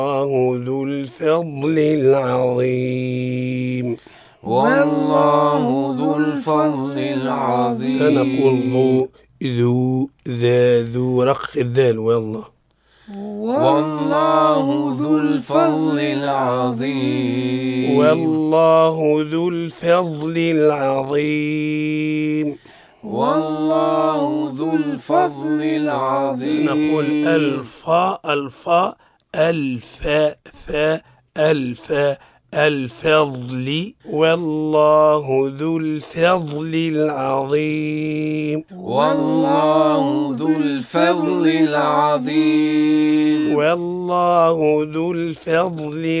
ذو الفضل العظيم. والله ذو الفضل العظيم. فنقول ذو ذا ذو رق الذال والله. والله ذو الفضل العظيم. والله ذو الفضل العظيم. والله ذو الفضل العظيم. نقول الفاء الفاء الفاء فاء الفاء الفضل. والله ذو الفضل العظيم. والله ذو الفضل العظيم. والله ذو الفضل